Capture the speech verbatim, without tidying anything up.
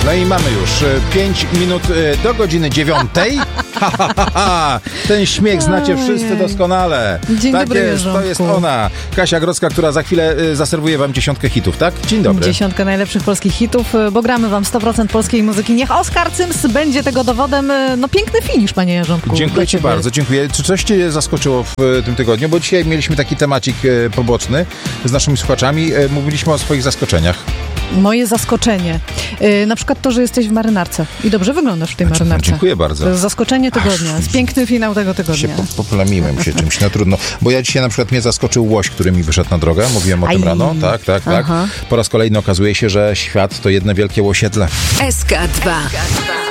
No i mamy już pięć minut do godziny dziewiątej. Ha, ha, ha, ha. Ten śmiech znacie wszyscy doskonale. Dzień tak dobry, jest, to jest ona. Kasia Grodzka, która za chwilę zaserwuje wam dziesiątkę hitów, tak? Dzień dobry. Dziesiątkę najlepszych polskich hitów, bo gramy wam sto procent polskiej muzyki. Niech Oskar Cyms będzie tego dowodem. No piękny finisz, panie Jarząbku. Dziękuję ci bardzo, dziękuję. Czy coś cię zaskoczyło w tym tygodniu? Bo dzisiaj mieliśmy taki temacik poboczny z naszymi słuchaczami. Mówiliśmy o swoich zaskoczeniach. Moje zaskoczenie. Yy, na przykład to, że jesteś w marynarce. I dobrze wyglądasz w tej znaczy, marynarce. Dziękuję bardzo. To jest zaskoczenie tygodnia. Aż, piękny finał tego tygodnia. Się po, poplamiłem się czymś, no trudno. Bo ja dzisiaj na przykład mnie zaskoczył łoś, który mi wyszedł na drogę. Mówiłem o Aj. tym rano. Tak, tak, tak. Aha. Po raz kolejny okazuje się, że świat to jedno wielkie łosiedle. S K dwa.